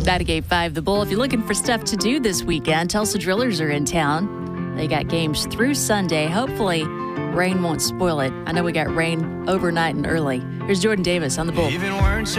98.5 The Bull. If you're looking for stuff to do this weekend, Tulsa Drillers are in town. They got games through Sunday. Hopefully, rain won't spoil it. I know we got rain overnight and early. Here's Jordan Davis on The Bull.